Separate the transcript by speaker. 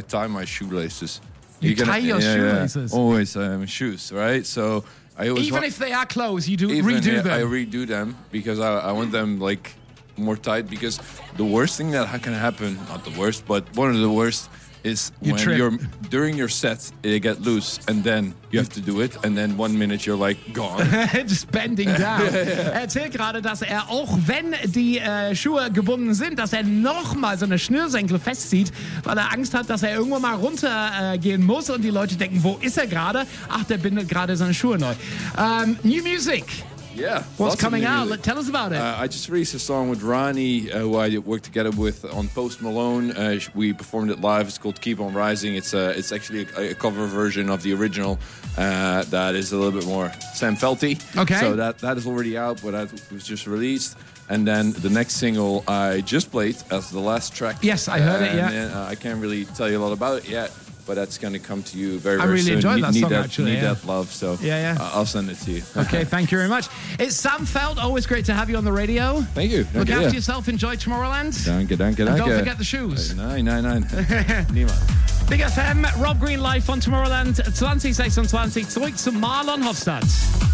Speaker 1: tie my shoelaces.
Speaker 2: You tie your shoelaces?
Speaker 1: Yeah. Always shoes, right? So I always
Speaker 2: even if they are closed, you do
Speaker 1: even,
Speaker 2: redo them.
Speaker 1: I redo them because I want them like more tight. Because the worst thing that can happen, not the worst, but one of the worst, is when you're during your set they get loose and then you have to do it and then 1 minute you're like gone.
Speaker 2: Just bending down. Er erzählt gerade, dass er auch wenn die Schuhe gebunden sind, dass er nochmal so eine Schnürsenkel festzieht, weil er Angst hat, dass er irgendwann mal runtergehen muss und die Leute denken, wo ist er gerade? Ach, der bindet gerade seine Schuhe neu. New music.
Speaker 1: Yeah.
Speaker 2: What's coming out? Tell us about it.
Speaker 1: I just released a song with Ronnie, who I worked together with on Post Malone. We performed it live. It's called Keep On Rising. It's actually a cover version of the original that is a little bit more Sam Felty.
Speaker 2: Okay.
Speaker 1: So that is already out, but that was just released. And then the next single I just played as the last track.
Speaker 2: Yes, I heard it, yeah.
Speaker 1: And, I can't really tell you a lot about it yet. But that's going to come to you very, very
Speaker 2: I really
Speaker 1: soon.
Speaker 2: enjoyed that song, actually.
Speaker 1: Need that love, so I'll send it to you.
Speaker 2: Okay, thank you very much. It's Sam Feld. Always great to have you on the radio.
Speaker 1: Thank you.
Speaker 2: Look after yourself. Enjoy Tomorrowland.
Speaker 1: Danke.
Speaker 2: And don't forget the shoes.
Speaker 1: Nein. Niemand.
Speaker 2: Big FM, Rob Green live von Tomorrowland 2026. Zurück zu Marlon Hofstadt.